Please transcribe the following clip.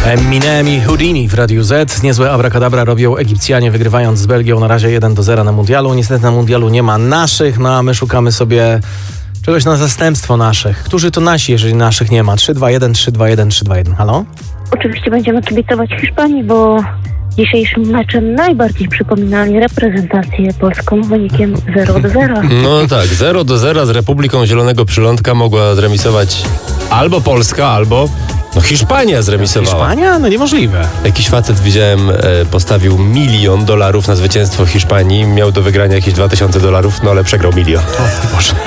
Eminem i Houdini w Radiu Z. Niezłe abracadabra robią Egipcjanie, wygrywając z Belgią na razie 1-0 na mundialu. Niestety na mundialu nie ma naszych, no a my szukamy sobie czegoś na zastępstwo naszych. Którzy to nasi, jeżeli naszych nie ma? 3-2-1, 3-2-1, 3-2-1. Halo? Oczywiście będziemy kibicować Hiszpanii, bo dzisiejszym meczem najbardziej przypominali reprezentację polską wynikiem 0-0. No tak, 0-0 z Republiką Zielonego Przylądka mogła zremisować albo Polska, albo Hiszpania zremisowała. Hiszpania? No niemożliwe. Jakiś facet, widziałem, postawił $1 milion na zwycięstwo Hiszpanii. Miał do wygrania jakieś $2000, no ale przegrał 1 milion. O Boże.